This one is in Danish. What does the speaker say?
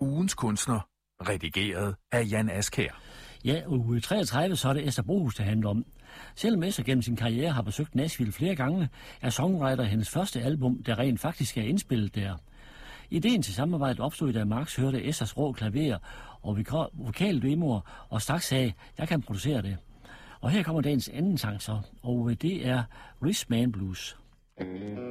Ugens kunstner, redigeret af Jan Askær. Ja, uge 33, så er det Esther Brohus, det handler om. Selvom Esther gennem sin karriere har besøgt Nashville flere gange, er Songwriter hendes første album, der rent faktisk er indspillet der. Ideen til samarbejdet opstod, da Marx hørte Esthers rå klaver og vokaldemoer, og straks sagde, jeg kan producere det. Og her kommer dagens anden sang så, og det er Rich Man Blues.